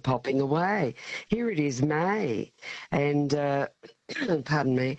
popping away. Here it is May, and pardon me,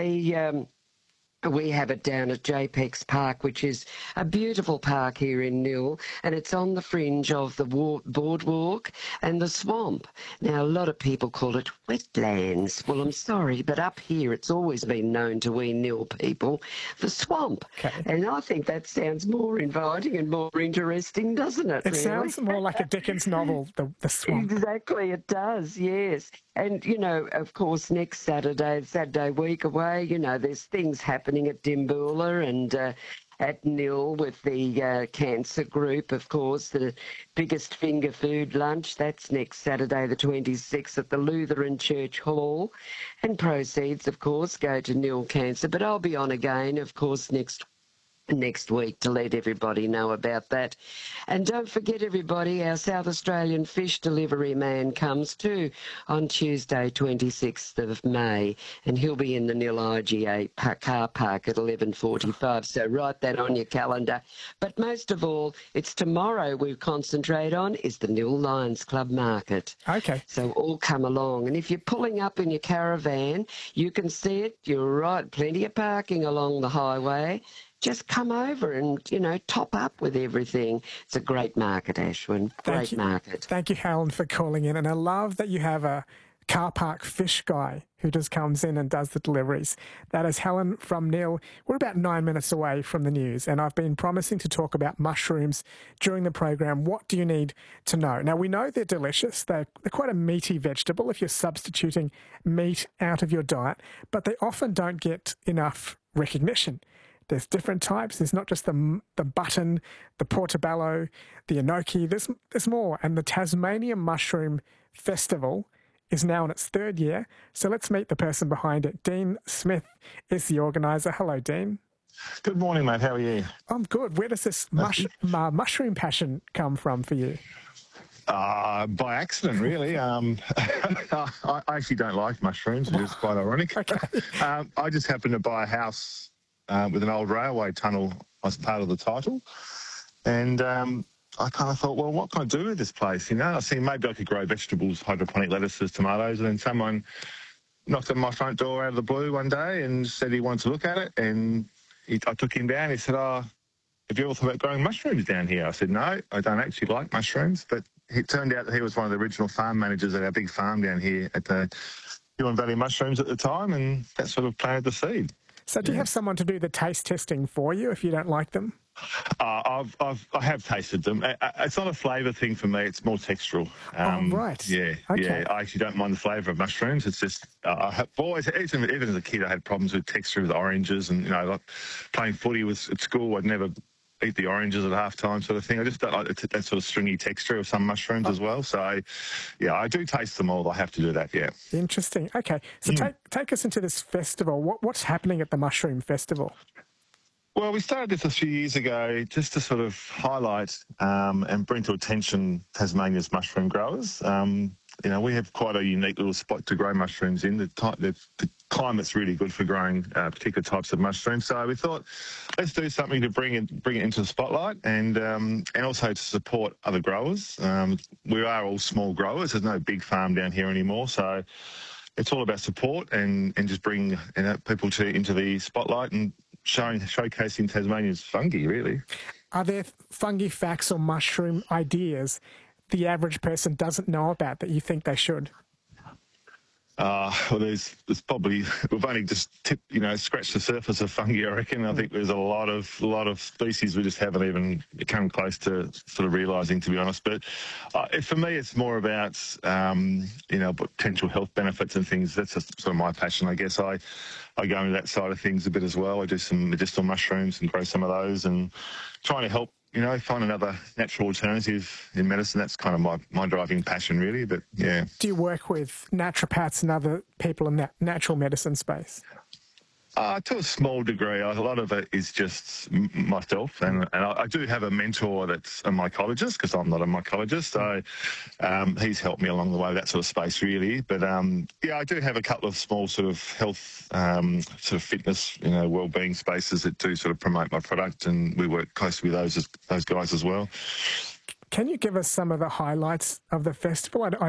we have it down at JPEX Park, which is a beautiful park here in Nil, and it's on the fringe of the boardwalk and the swamp. Now, a lot of people call it wetlands. Well, I'm sorry, but up here it's always been known to we Nil people, the swamp. Okay. And I think that sounds more inviting and more interesting, doesn't it? It really? sounds more like a Dickens novel, the swamp. Exactly, it does, yes. And, of course, next Saturday week away, there's things happening at Dimboola and at Nil with the cancer group, of course, the biggest finger food lunch. That's next Saturday the 26th at the Lutheran Church Hall. And proceeds, of course, go to Nil Cancer. But I'll be on again, of course, next week to let everybody know about that. And don't forget, everybody, our South Australian fish delivery man comes too on Tuesday 26th of May, and he'll be in the Nil IGA car park at 11:45, so write that on your calendar. But most of all, it's tomorrow we concentrate on is the Nil Lions Club Market. Okay. So all come along, and if you're pulling up in your caravan, you can see it. You're right, plenty of parking along the highway. Just come over and, top up with everything. It's a great market, Ashwin. Great market. Thank you, Helen, for calling in. And I love that you have a car park fish guy who just comes in and does the deliveries. That is Helen from Nil. We're about 9 minutes away from the news, and I've been promising to talk about mushrooms during the program. What do you need to know? Now, we know they're delicious. They're quite a meaty vegetable if you're substituting meat out of your diet, but they often don't get enough recognition. There's different types. There's not just the button, the portobello, the enoki. There's more. And the Tasmanian Mushroom Festival is now in its third year. So let's meet the person behind it. Dean Smith is the organiser. Hello, Dean. Good morning, mate. How are you? I'm good. Where does this mushroom passion come from for you? By accident, really. I actually don't like mushrooms, which is quite ironic. Okay. I just happened to buy a house with an old railway tunnel as part of the title. And I kind of thought, well, what can I do with this place? I see maybe I could grow vegetables, hydroponic lettuces, tomatoes. And then someone knocked on my front door out of the blue one day and said he wanted to look at it. And I took him down. He said, have you ever thought about growing mushrooms down here? I said, no, I don't actually like mushrooms. But it turned out that he was one of the original farm managers at our big farm down here at the Huon Valley Mushrooms at the time. And that sort of planted the seed. So do you have someone to do the taste testing for you if you don't like them? I have tasted them. It's not a flavour thing for me. It's more textural. Right. Yeah, okay. Yeah. I actually don't mind the flavour of mushrooms. It's just I've always, even as a kid, I had problems with texture with oranges, and like playing footy at school, I'd never eat the oranges at half time sort of thing. I just don't like that sort of stringy texture of some mushrooms as well. So, I do taste them all. I have to do that, yeah. Interesting. Okay. So take us into this festival. What's happening at the Mushroom Festival? Well, we started this a few years ago just to sort of highlight and bring to attention Tasmania's mushroom growers. We have quite a unique little spot to grow mushrooms in. The climate's really good for growing particular types of mushrooms. So we thought, let's do something to bring it into the spotlight and also to support other growers. We are all small growers. There's no big farm down here anymore. So it's all about support and just bring people into the spotlight and showcasing Tasmania's fungi, really. Are there fungi facts or mushroom ideas the average person doesn't know about that you think they should? Well, there's probably, we've only just scratched the surface of fungi, I reckon. I think there's a lot of species we just haven't even come close to sort of realising, to be honest. But for me, it's more about, potential health benefits and things. That's just sort of my passion, I guess. I go into that side of things a bit as well. I do some medicinal mushrooms and grow some of those and trying to help find another natural alternative in medicine. That's kind of my driving passion, really. But yeah. Do you work with naturopaths and other people in that natural medicine space? To a small degree. A lot of it is just myself, and I do have a mentor that's a mycologist because I'm not a mycologist, so he's helped me along the way with that sort of space, really. But I do have a couple of small sort of health, sort of fitness, well-being spaces that do sort of promote my product, and we work closely with those guys as well. Can you give us some of the highlights of the festival? I'd